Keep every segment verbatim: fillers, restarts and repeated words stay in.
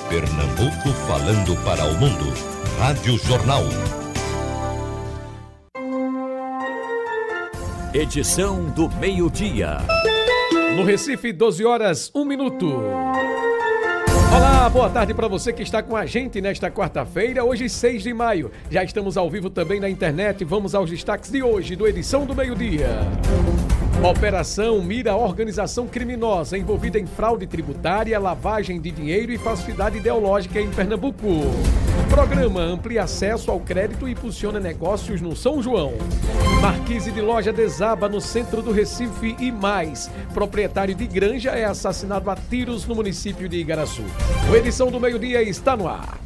Pernambuco falando para o mundo. Rádio Jornal. Edição do meio-dia. No Recife, doze horas, um minuto. Olá, boa tarde para você que está com a gente nesta quarta-feira, hoje seis de maio. Já estamos ao vivo também na internet. Vamos aos destaques de hoje do Edição do Meio-Dia. Operação mira a organização criminosa envolvida em fraude tributária, lavagem de dinheiro e falsidade ideológica em Pernambuco. Programa amplia acesso ao crédito e impulsiona negócios no São João. Marquise de loja desaba no centro do Recife e mais. Proprietário de granja é assassinado a tiros no município de Igaraçu. O Edição do Meio-Dia está no ar.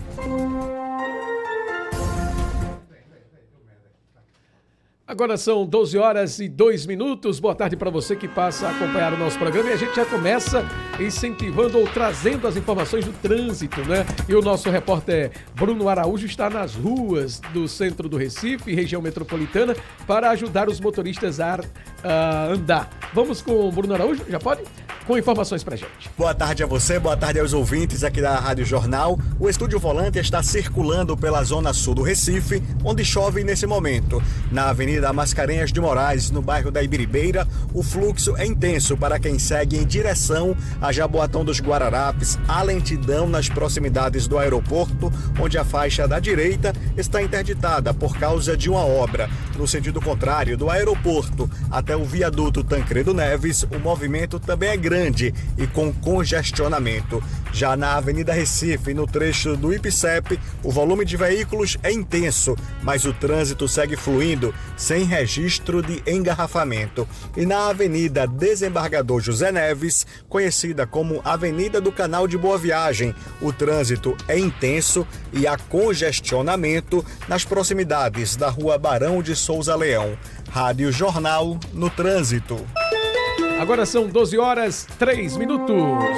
Agora são doze horas e dois minutos. Boa tarde para você que passa a acompanhar o nosso programa. E a gente já começa incentivando ou trazendo as informações do trânsito, né? E o nosso repórter Bruno Araújo está nas ruas do centro do Recife, região metropolitana, para ajudar os motoristas a, a andar. Vamos com o Bruno Araújo? Já pode? Com informações pra gente. Boa tarde a você, boa tarde aos ouvintes aqui da Rádio Jornal. O Estúdio Volante está circulando pela zona sul do Recife, onde chove nesse momento. Na Avenida Mascarenhas de Moraes, no bairro da Ibiribeira, o fluxo é intenso para quem segue em direção a Jaboatão dos Guararapes. Há lentidão nas proximidades do aeroporto, onde a faixa da direita está interditada por causa de uma obra. No sentido contrário, do aeroporto até o viaduto Tancredo Neves, o movimento também é grande. grande e com congestionamento. Já na Avenida Recife, no trecho do IPCEP, o volume de veículos é intenso, mas o trânsito segue fluindo sem registro de engarrafamento. E na Avenida Desembargador José Neves, conhecida como Avenida do Canal de Boa Viagem, o trânsito é intenso e há congestionamento nas proximidades da Rua Barão de Souza Leão. Rádio Jornal no Trânsito. Agora são doze horas, três minutos.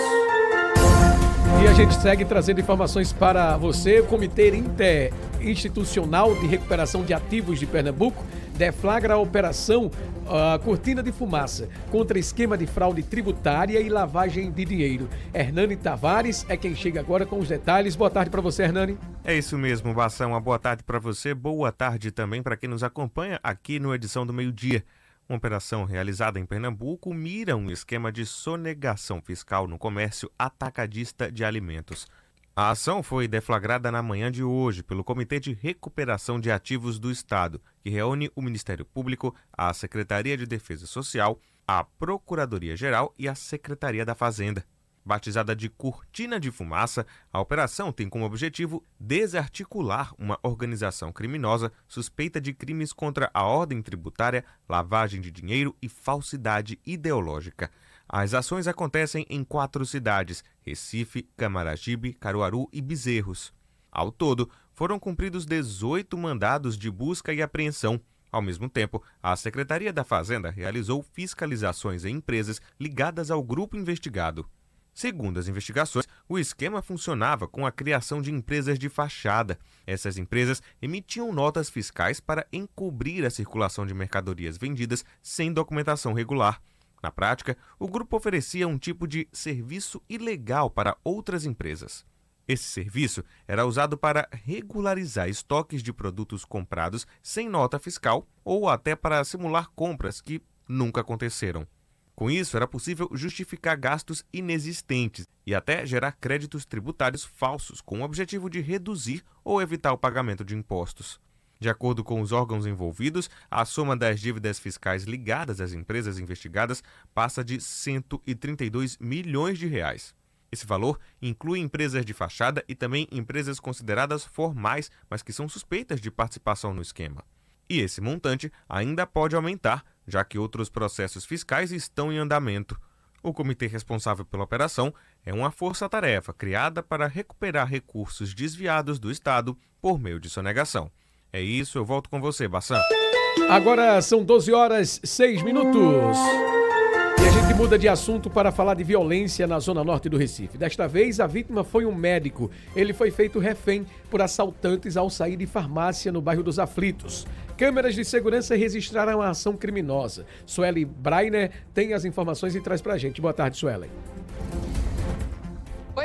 E a gente segue trazendo informações para você. O Comitê Interinstitucional de Recuperação de Ativos de Pernambuco deflagra a operação uh, Cortina de Fumaça contra esquema de fraude tributária e lavagem de dinheiro. Hernani Tavares é quem chega agora com os detalhes. Boa tarde para você, Hernani. É isso mesmo, Bação. Uma boa tarde para você. Boa tarde também para quem nos acompanha aqui no Edição do Meio-Dia. Uma operação realizada em Pernambuco mira um esquema de sonegação fiscal no comércio atacadista de alimentos. A ação foi deflagrada na manhã de hoje pelo Comitê de Recuperação de Ativos do Estado, que reúne o Ministério Público, a Secretaria de Defesa Social, a Procuradoria-Geral e a Secretaria da Fazenda. Batizada de Cortina de Fumaça, a operação tem como objetivo desarticular uma organização criminosa suspeita de crimes contra a ordem tributária, lavagem de dinheiro e falsidade ideológica. As ações acontecem em quatro cidades: Recife, Camaragibe, Caruaru e Bezerros. Ao todo, foram cumpridos dezoito mandados de busca e apreensão. Ao mesmo tempo, a Secretaria da Fazenda realizou fiscalizações em empresas ligadas ao grupo investigado. Segundo as investigações, o esquema funcionava com a criação de empresas de fachada. Essas empresas emitiam notas fiscais para encobrir a circulação de mercadorias vendidas sem documentação regular. Na prática, o grupo oferecia um tipo de serviço ilegal para outras empresas. Esse serviço era usado para regularizar estoques de produtos comprados sem nota fiscal ou até para simular compras que nunca aconteceram. Com isso, era possível justificar gastos inexistentes e até gerar créditos tributários falsos com o objetivo de reduzir ou evitar o pagamento de impostos. De acordo com os órgãos envolvidos, a soma das dívidas fiscais ligadas às empresas investigadas passa de cento e trinta e dois milhões de reais. Esse valor inclui empresas de fachada e também empresas consideradas formais, mas que são suspeitas de participação no esquema. E esse montante ainda pode aumentar, já que outros processos fiscais estão em andamento. O comitê responsável pela operação é uma força-tarefa criada para recuperar recursos desviados do Estado por meio de sonegação. É isso, eu volto com você, Bassan. Agora são doze horas, seis minutos. E a gente muda de assunto para falar de violência na zona norte do Recife. Desta vez, a vítima foi um médico. Ele foi feito refém por assaltantes ao sair de farmácia no bairro dos Aflitos. Câmeras de segurança registraram a ação criminosa. Sueli Brainer tem as informações e traz pra gente. Boa tarde, Sueli. Pois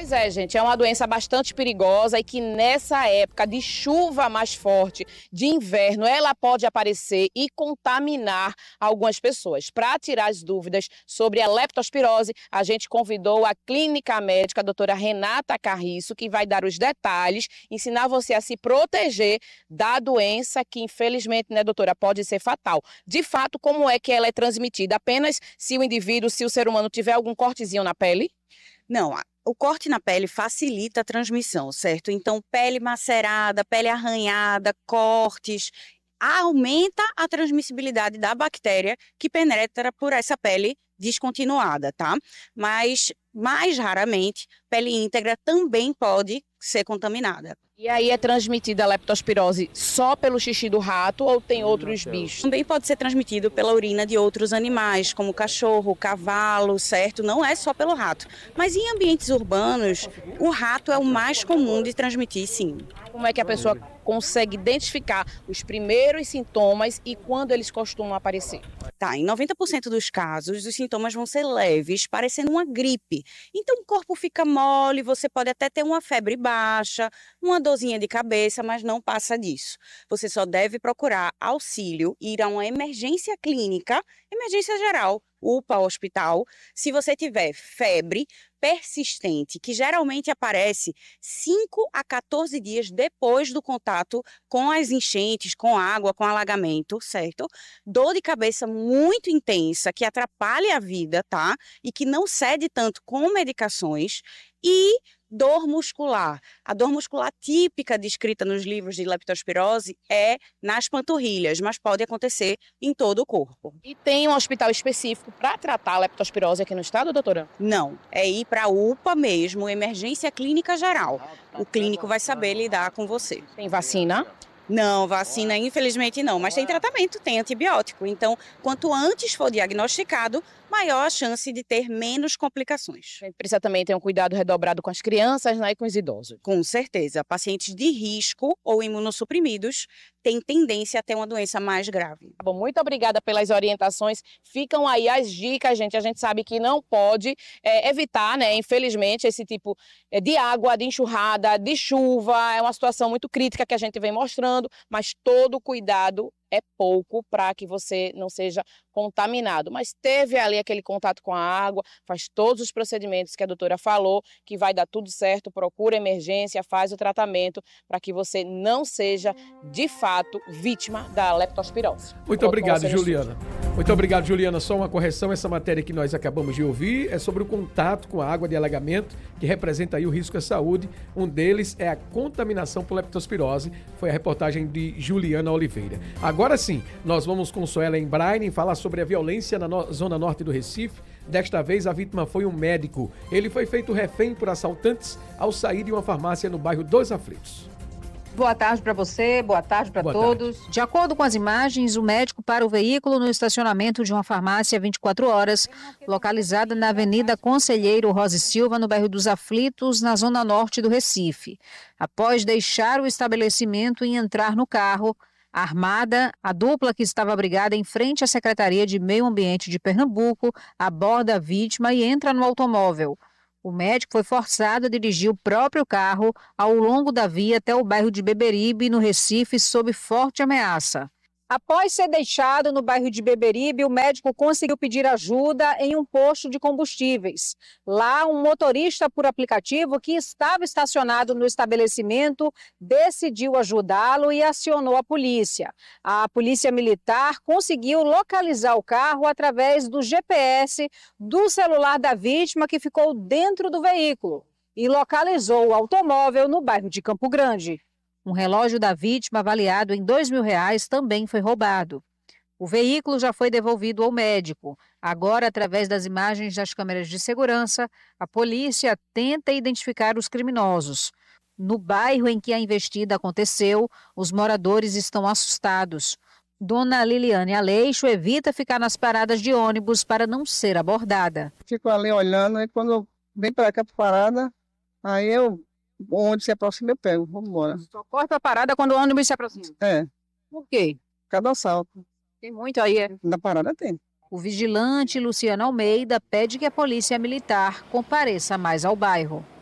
Pois é, gente, é uma doença bastante perigosa e que nessa época de chuva mais forte, de inverno, ela pode aparecer e contaminar algumas pessoas. Para tirar as dúvidas sobre a leptospirose, a gente convidou a clínica médica, a doutora Renata Carriço, que vai dar os detalhes, ensinar você a se proteger da doença que, infelizmente, né, doutora, pode ser fatal. De fato, como é que ela é transmitida? Apenas se o indivíduo, se o ser humano tiver algum cortezinho na pele? Não, o corte na pele facilita a transmissão, certo? Então, pele macerada, pele arranhada, cortes, aumenta a transmissibilidade da bactéria que penetra por essa pele descontinuada, tá? Mas, mais raramente, pele íntegra também pode ser contaminada. E aí é transmitida a leptospirose só pelo xixi do rato ou tem outros bichos? Também pode ser transmitido pela urina de outros animais, como cachorro, cavalo, certo? Não é só pelo rato. Mas em ambientes urbanos, o rato é o mais comum de transmitir, sim. Como é que a pessoa consegue identificar os primeiros sintomas e quando eles costumam aparecer? Tá, em noventa por cento dos casos, os sintomas vão ser leves, parecendo uma gripe. Então o corpo fica mole, você pode até ter uma febre baixa, uma dorzinha de cabeça, mas não passa disso. Você só deve procurar auxílio, ir a uma emergência clínica, emergência geral, U P A, hospital, se você tiver febre persistente, que geralmente aparece cinco a quatorze dias depois do contato com as enchentes, com água, com alagamento, certo? Dor de cabeça muito intensa, que atrapalha a vida, tá? E que não cede tanto com medicações. E dor muscular. A dor muscular típica descrita nos livros de leptospirose é nas panturrilhas, mas pode acontecer em todo o corpo. E tem um hospital específico para tratar a leptospirose aqui no estado, doutora? Não, é ir para a U P A mesmo, emergência clínica geral. O clínico vai saber lidar com você. Tem vacina? Não, vacina infelizmente não, mas tem tratamento, tem antibiótico. Então, quanto antes for diagnosticado, maior a chance de ter menos complicações. A gente precisa também ter um cuidado redobrado com as crianças, né, e com os idosos. Com certeza. Pacientes de risco ou imunossuprimidos têm tendência a ter uma doença mais grave. Bom, muito obrigada pelas orientações. Ficam aí as dicas, gente. A gente sabe que não pode é, evitar, né, infelizmente, esse tipo de água, de enxurrada, de chuva. É uma situação muito crítica que a gente vem mostrando, mas todo cuidado é pouco para que você não seja contaminado. Mas teve ali aquele contato com a água, faz todos os procedimentos que a doutora falou, que vai dar tudo certo, procura emergência, faz o tratamento para que você não seja, de fato, vítima da leptospirose. Muito obrigado, Juliana. Muito obrigado, Juliana. Só uma correção, essa matéria que nós acabamos de ouvir é sobre o contato com a água de alagamento, que representa aí o risco à saúde. Um deles é a contaminação por leptospirose. Foi a reportagem de Juliana Oliveira. Agora sim, nós vamos com Suelen Brainin falar sobre a violência na no- zona norte do Recife. Desta vez, a vítima foi um médico. Ele foi feito refém por assaltantes ao sair de uma farmácia no bairro Dos Aflitos. Boa tarde para você, boa tarde para todos. Tarde. De acordo com as imagens, o médico para o veículo no estacionamento de uma farmácia vinte e quatro horas, localizada na Avenida Conselheiro Rosa Silva, no bairro dos Aflitos, na zona norte do Recife. Após deixar o estabelecimento e entrar no carro, armada, a dupla que estava abrigada em frente à Secretaria de Meio Ambiente de Pernambuco aborda a vítima e entra no automóvel. O médico foi forçado a dirigir o próprio carro ao longo da via até o bairro de Beberibe, no Recife, sob forte ameaça. Após ser deixado no bairro de Beberibe, o médico conseguiu pedir ajuda em um posto de combustíveis. Lá, um motorista por aplicativo que estava estacionado no estabelecimento decidiu ajudá-lo e acionou a polícia. A polícia militar conseguiu localizar o carro através do G P S do celular da vítima, que ficou dentro do veículo, e localizou o automóvel no bairro de Campo Grande. Um relógio da vítima, avaliado em dois mil reais, também foi roubado. O veículo já foi devolvido ao médico. Agora, através das imagens das câmeras de segurança, a polícia tenta identificar os criminosos. No bairro em que a investida aconteceu, os moradores estão assustados. Dona Liliane Aleixo evita ficar nas paradas de ônibus para não ser abordada. Fico ali olhando, e quando eu venho para cá para parada, aí eu... onde se aproxima eu pego, vamos embora. Só corre para parada quando o ônibus se aproxima? É. Por quê? Cada assalto. Tem muito aí, é? Na parada tem. O vigilante Luciano Almeida pede que a polícia militar compareça mais ao bairro.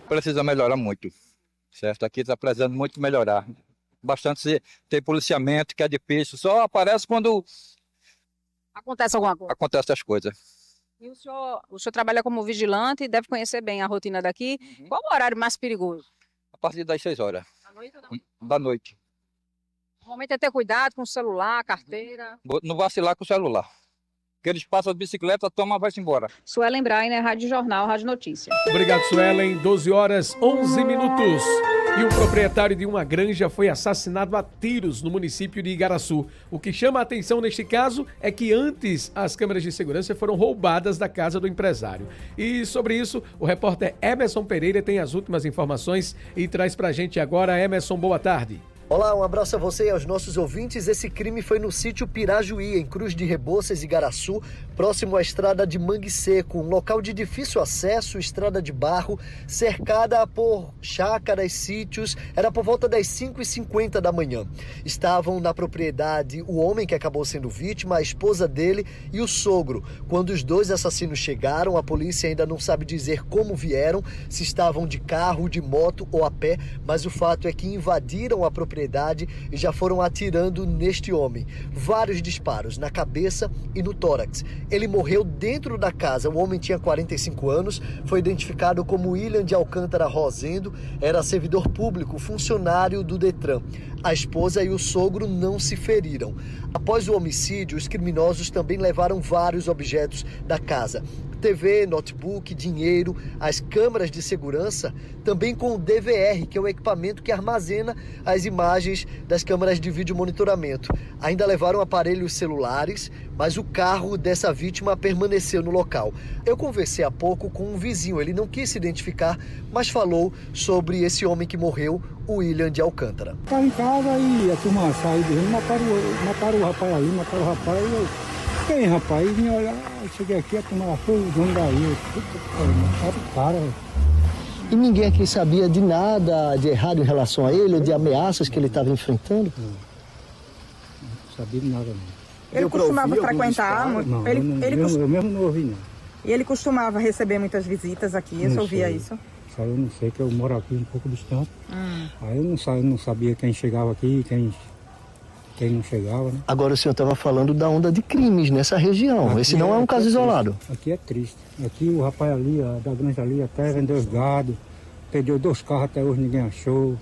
Precisa melhorar muito, certo? Aqui está precisando muito melhorar. Bastante ter policiamento, que é difícil. Só aparece quando Acontece alguma coisa? acontecem as coisas. E o senhor, o senhor trabalha como vigilante e deve conhecer bem a rotina daqui. Uhum. Qual o horário mais perigoso? A partir das seis horas À noite ou não? da noite. Normalmente é ter cuidado com o celular, carteira. Não vacilar com o celular. Porque eles passam de bicicleta, toma, vai-se embora. Suelen Brainer, Rádio Jornal, Rádio Notícia. Obrigado, Suelen. doze horas, onze minutos. E o proprietário de uma granja foi assassinado a tiros no município de Igaraçu. O que chama a atenção neste caso é que antes as câmeras de segurança foram roubadas da casa do empresário. E sobre isso, o repórter Emerson Pereira tem as últimas informações e traz pra gente agora. Emerson, boa tarde. Olá, um abraço a você e aos nossos ouvintes. Esse crime foi no sítio Pirajuí, em Cruz de Rebouças, Igaraçu, próximo à estrada de Mangue Seco, um local de difícil acesso, estrada de barro, cercada por chácaras, sítios. Era por volta das cinco e cinquenta da manhã. Estavam na propriedade o homem que acabou sendo vítima, a esposa dele e o sogro. Quando os dois assassinos chegaram, a polícia ainda não sabe dizer como vieram, se estavam de carro, de moto ou a pé, mas o fato é que invadiram a propriedade e já foram atirando neste homem. Vários disparos na cabeça e no tórax. Ele morreu dentro da casa. O homem tinha quarenta e cinco anos, foi identificado como William de Alcântara Rosendo, era servidor público, funcionário do Detran. A esposa e o sogro não se feriram. Após o homicídio, os criminosos também levaram vários objetos da casa. T V, notebook, dinheiro, as câmeras de segurança, também com o D V R, que é o equipamento que armazena as imagens das câmeras de vídeo monitoramento. Ainda levaram aparelhos celulares, mas o carro dessa vítima permaneceu no local. Eu conversei há pouco com um vizinho, ele não quis se identificar, mas falou sobre esse homem que morreu, o William de Alcântara. Estava em casa e a turma saiu dizendo, mataram, mataram o rapaz ali, mataram o rapaz. E eu, quem, rapaz? E vim olhar, eu cheguei aqui, a turma foi o dono daí. Eu, puta que pariu, mataram o cara, velho. E ninguém aqui sabia de nada de errado em relação a ele, ou de ameaças que ele estava enfrentando? Não, não sabia de nada não. Ele costumava frequentar? Não, ele, eu, não, ele eu, cost... eu mesmo não ouvi não. E ele costumava receber muitas visitas aqui, você ouvia isso? Isso aí eu não sei, que eu moro aqui um pouco distante. Hum. Aí eu não, eu não sabia quem chegava aqui, quem, quem não chegava, né? Agora o senhor estava falando da onda de crimes nessa região. Aqui Esse não é, é um caso é isolado. Aqui é triste. Aqui o rapaz ali, a, da granja ali, até vendeu os gado, perdeu dois carros, até hoje ninguém achou.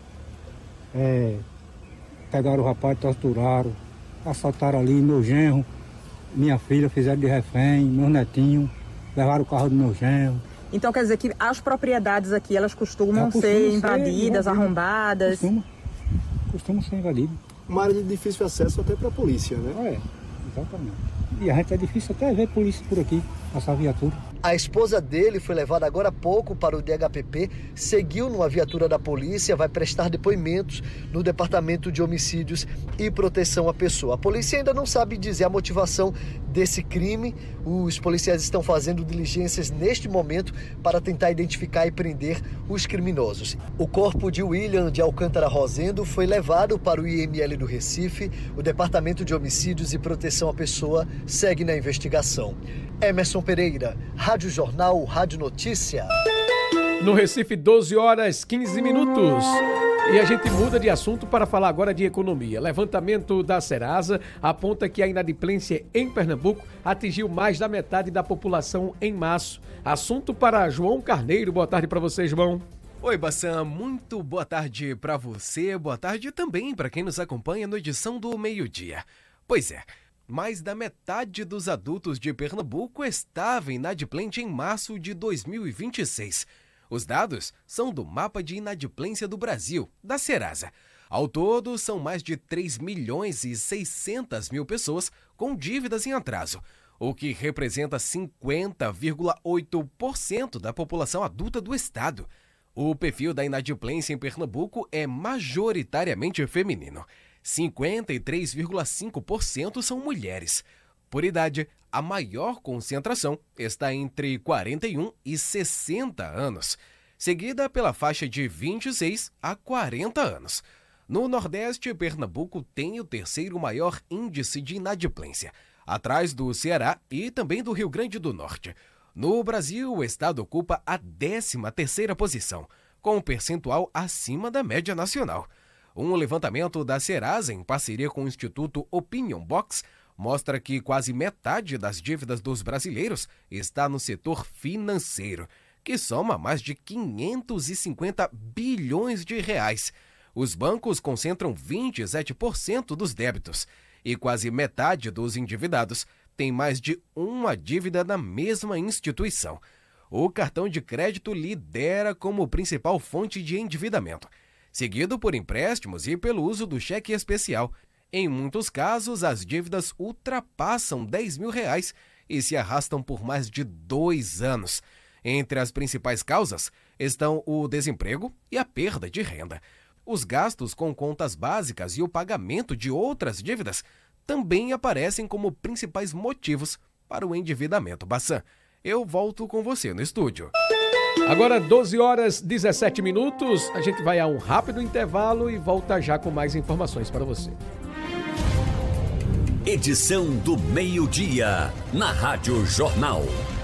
É, pegaram o rapaz, torturaram, assaltaram ali meu genro, minha filha, fizeram de refém, meu netinho, levaram o carro do meu genro. Então quer dizer que as propriedades aqui, elas costumam costuma ser ser invadidas, arrombadas? Costuma, costuma ser invadido. Uma área de difícil acesso até para a polícia, né? É, exatamente. E a gente é difícil até ver polícia por aqui, passar viatura. A esposa dele foi levada agora há pouco para o D H P P, seguiu numa viatura da polícia, vai prestar depoimentos no Departamento de Homicídios e Proteção à Pessoa. A polícia ainda não sabe dizer a motivação desse crime. Os policiais estão fazendo diligências neste momento para tentar identificar e prender os criminosos. O corpo de William de Alcântara Rosendo foi levado para o I M L do Recife. O Departamento de Homicídios e Proteção à Pessoa segue na investigação. Emerson Pereira, Rádio Jornal, Rádio Notícia. No Recife, doze horas, quinze minutos. E a gente muda de assunto para falar agora de economia. Levantamento da Serasa aponta que a inadimplência em Pernambuco atingiu mais da metade da população em março. Assunto para João Carneiro. Boa tarde para você, João. Oi, Bassan, muito boa tarde para você, boa tarde também para quem nos acompanha no edição do meio-dia. Pois é, mais da metade dos adultos de Pernambuco estava inadimplente em março de dois mil e vinte e seis. Os dados são do Mapa de Inadimplência do Brasil, da Serasa. Ao todo, são mais de três milhões e seiscentas mil pessoas com dívidas em atraso, o que representa cinquenta vírgula oito por cento da população adulta do estado. O perfil da inadimplência em Pernambuco é majoritariamente feminino. cinquenta e três vírgula cinco por cento são mulheres. Por idade, a maior concentração está entre quarenta e um e sessenta anos, seguida pela faixa de vinte e seis a quarenta anos. No Nordeste, Pernambuco tem o terceiro maior índice de inadimplência, atrás do Ceará e também do Rio Grande do Norte. No Brasil, o estado ocupa a décima terceira posição, com um percentual acima da média nacional. Um levantamento da Serasa, em parceria com o Instituto Opinion Box, mostra que quase metade das dívidas dos brasileiros está no setor financeiro, que soma mais de quinhentos e cinquenta bilhões de reais. Os bancos concentram vinte e sete por cento dos débitos e quase metade dos endividados tem mais de uma dívida na mesma instituição. O cartão de crédito lidera como principal fonte de endividamento, seguido por empréstimos e pelo uso do cheque especial. Em muitos casos, as dívidas ultrapassam dez mil reais e se arrastam por mais de dois anos. Entre as principais causas estão o desemprego e a perda de renda. Os gastos com contas básicas e o pagamento de outras dívidas também aparecem como principais motivos para o endividamento. Bassan, eu volto com você no estúdio. Agora doze horas e dezessete minutos, a gente vai a um rápido intervalo e volta já com mais informações para você. Edição do meio-dia, na Rádio Jornal.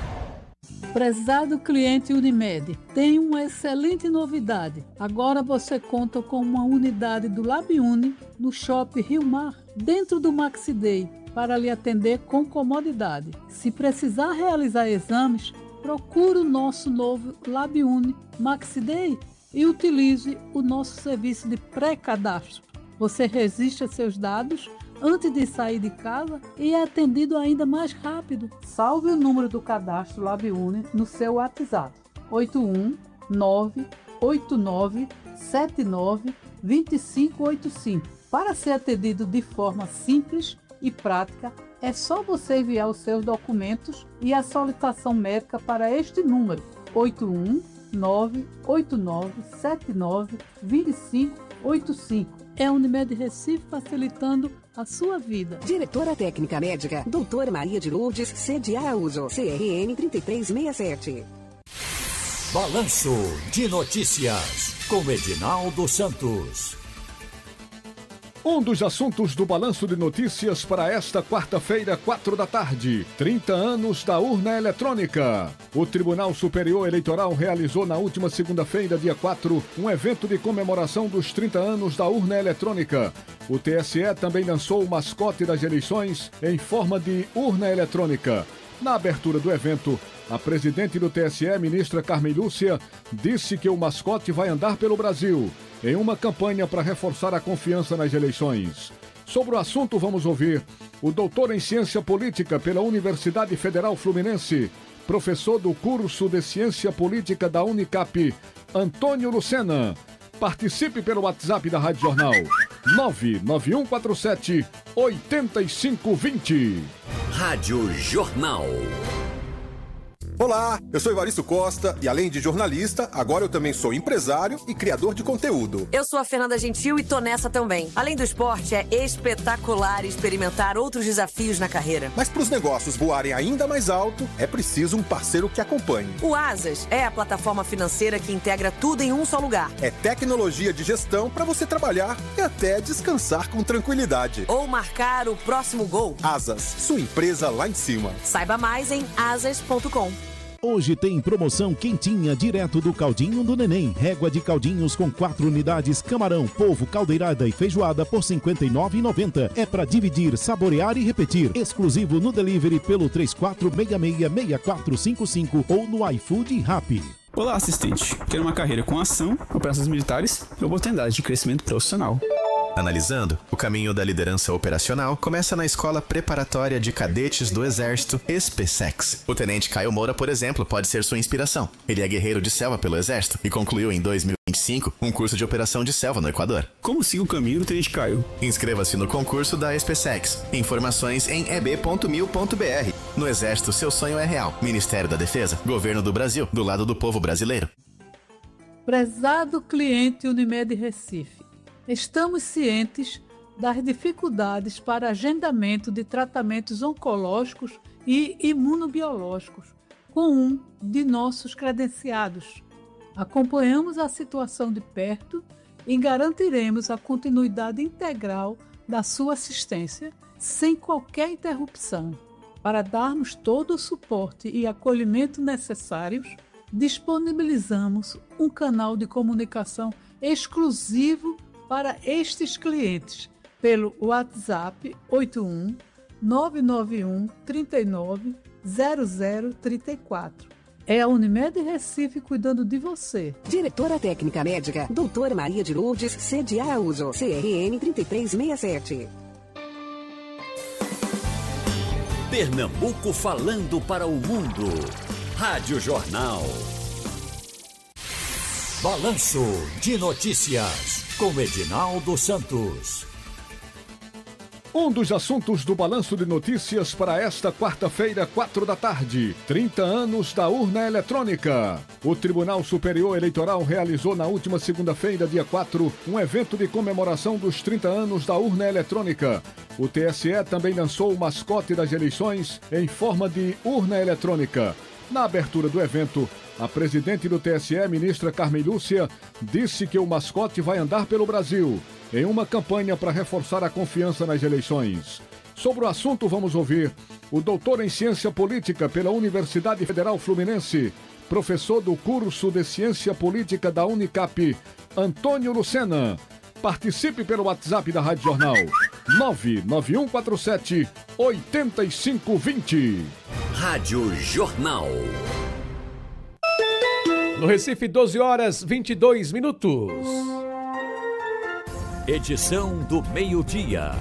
Prezado cliente Unimed, tem uma excelente novidade. Agora você conta com uma unidade do LabUni no Shopping Rio Mar, dentro do Maxi Day, para lhe atender com comodidade. Se precisar realizar exames, procure o nosso novo LabUni Maxi Day e utilize o nosso serviço de pré-cadastro. Você registra seus dados antes de sair de casa e é atendido ainda mais rápido. Salve o número do cadastro LabUni no seu WhatsApp: oito um nove oito nove sete nove dois cinco oito cinco. Para ser atendido de forma simples e prática, é só você enviar os seus documentos e a solicitação médica para este número: oito um nove oito nove sete nove dois cinco oito cinco. É a Unimed Recife facilitando a sua vida. Diretora Técnica Médica, doutora Maria de Lourdes, C D Araújo, C R N trinta e três sessenta e sete. Balanço de Notícias, com Edinaldo Santos. Um dos assuntos do Balanço de Notícias para esta quarta-feira, quatro da tarde. trinta anos da urna eletrônica. O Tribunal Superior Eleitoral realizou na última segunda-feira, dia quatro, um evento de comemoração dos trinta anos da urna eletrônica. O T S E também lançou o mascote das eleições em forma de urna eletrônica. Na abertura do evento, a presidente do T S E, ministra Carmen Lúcia, disse que o mascote vai andar pelo Brasil em uma campanha para reforçar a confiança nas eleições. Sobre o assunto, vamos ouvir o doutor em Ciência Política pela Universidade Federal Fluminense, professor do curso de Ciência Política da Unicap, Antônio Lucena. Participe pelo WhatsApp da Rádio Jornal, nove nove um quatro sete oito cinco dois zero. Rádio Jornal. Olá, eu sou Evaristo Costa e além de jornalista, agora eu também sou empresário e criador de conteúdo. Eu sou a Fernanda Gentil e tô nessa também. Além do esporte, é espetacular experimentar outros desafios na carreira. Mas para os negócios voarem ainda mais alto, é preciso um parceiro que acompanhe. O Asas é a plataforma financeira que integra tudo em um só lugar. É tecnologia de gestão para você trabalhar e até descansar com tranquilidade. Ou marcar o próximo gol. Asas, sua empresa lá em cima. Saiba mais em asas ponto com. Hoje tem promoção quentinha direto do Caldinho do Neném. Régua de caldinhos com quatro unidades, camarão, polvo, caldeirada e feijoada por cinquenta e nove reais e noventa centavos. É para dividir, saborear e repetir. Exclusivo no delivery pelo três quatro seis seis, seis quatro cinco cinco ou no iFood e Rappi. Olá, assistente. Quero uma carreira com ação, operações militares e oportunidade de crescimento profissional. Analisando, o caminho da liderança operacional começa na Escola Preparatória de Cadetes do Exército, ESPESEX. O Tenente Caio Moura, por exemplo, pode ser sua inspiração. Ele é guerreiro de selva pelo Exército e concluiu em dois mil e vinte e cinco um curso de operação de selva no Equador. Como siga o caminho do Tenente Caio? Inscreva-se no concurso da ESPESEX. Informações em e b ponto mil ponto b r. No Exército, seu sonho é real. Ministério da Defesa, Governo do Brasil, do lado do povo brasileiro. Prezado cliente Unimed Recife, estamos cientes das dificuldades para agendamento de tratamentos oncológicos e imunobiológicos com um de nossos credenciados. Acompanhamos a situação de perto e garantiremos a continuidade integral da sua assistência sem qualquer interrupção. Para darmos todo o suporte e acolhimento necessários, disponibilizamos um canal de comunicação exclusivo para estes clientes pelo WhatsApp oito um nove nove um três nove zero zero três quatro. É a Unimed Recife cuidando de você. Diretora Técnica Médica, doutora Maria de Lourdes Cede Araújo, C R N três três seis sete. Pernambuco falando para o mundo. Rádio Jornal. Balanço de Notícias, com Edinaldo Santos. Um dos assuntos do Balanço de Notícias para esta quarta-feira, quatro da tarde. trinta anos da urna eletrônica. O Tribunal Superior Eleitoral realizou na última segunda-feira, dia quatro, um evento de comemoração dos trinta anos da urna eletrônica. O T S E também lançou o mascote das eleições em forma de urna eletrônica. Na abertura do evento, a presidente do T S E, ministra Carmen Lúcia, disse que o mascote vai andar pelo Brasil em uma campanha para reforçar a confiança nas eleições. Sobre o assunto, vamos ouvir o doutor em Ciência Política pela Universidade Federal Fluminense, professor do curso de Ciência Política da Unicap, Antônio Lucena. Participe pelo WhatsApp da Rádio Jornal, nove nove um quatro sete oito cinco dois zero. Rádio Jornal. No Recife, doze horas e vinte e dois minutos. Edição do meio-dia.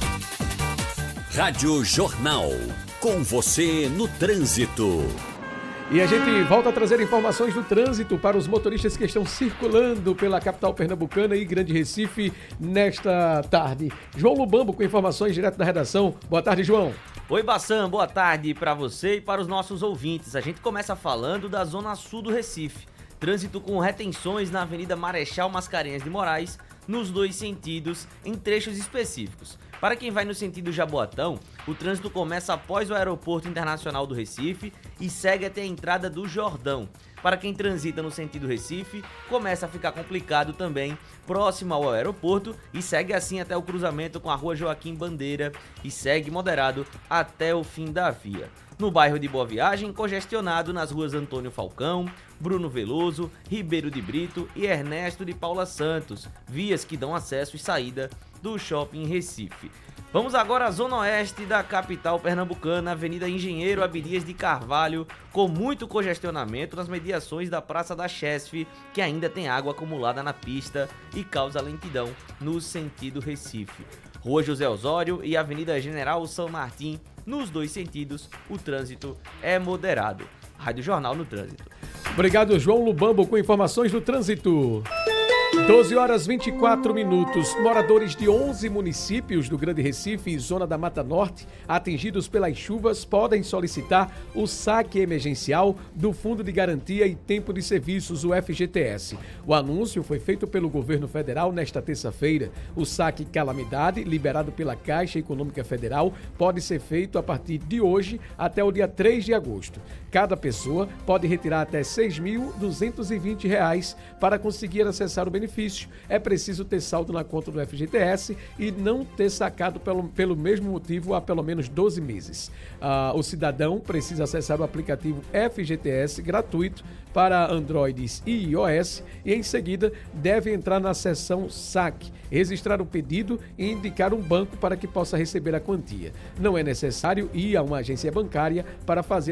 Rádio Jornal. Com você no trânsito. E a gente volta a trazer informações do trânsito para os motoristas que estão circulando pela capital pernambucana e Grande Recife nesta tarde. João Lubambo com informações direto da redação. Boa tarde, João. Oi, Bassan. Boa tarde para você e para os nossos ouvintes. A gente começa falando da zona sul do Recife. Trânsito com retenções na Avenida Marechal Mascarenhas de Moraes, nos dois sentidos, em trechos específicos. Para quem vai no sentido Jaboatão, o trânsito começa após o Aeroporto Internacional do Recife e segue até a entrada do Jordão. Para quem transita no sentido Recife, começa a ficar complicado também próximo ao aeroporto e segue assim até o cruzamento com a Rua Joaquim Bandeira e segue moderado até o fim da via. No bairro de Boa Viagem, congestionado nas ruas Antônio Falcão, Bruno Veloso, Ribeiro de Brito e Ernesto de Paula Santos, vias que dão acesso e saída do Shopping Recife. Vamos agora à zona oeste da capital pernambucana, Avenida Engenheiro Abdias de Carvalho, com muito congestionamento nas mediações da Praça da Chesf, que ainda tem água acumulada na pista e causa lentidão no sentido Recife. Rua José Osório e Avenida General São Martim, nos dois sentidos, o trânsito é moderado. Rádio Jornal no Trânsito. Obrigado, João Lubambo, com informações do trânsito. doze horas e vinte e quatro minutos. Moradores de onze municípios do Grande Recife e Zona da Mata Norte, atingidos pelas chuvas, podem solicitar o saque emergencial do Fundo de Garantia e Tempo de Serviços, o F G T S. O anúncio foi feito pelo governo federal nesta terça-feira. O saque calamidade, liberado pela Caixa Econômica Federal, pode ser feito a partir de hoje até o dia três de agosto. Cada pessoa pode retirar até seis mil duzentos e vinte reais para conseguir acessar o benefício. É preciso ter saldo na conta do F G T S e não ter sacado pelo, pelo mesmo motivo há pelo menos doze meses. Ah, o cidadão precisa acessar o aplicativo F G T S gratuito para Androids e iOS e em seguida deve entrar na seção saque, registrar o pedido e indicar um banco para que possa receber a quantia. Não é necessário ir a uma agência bancária para fazer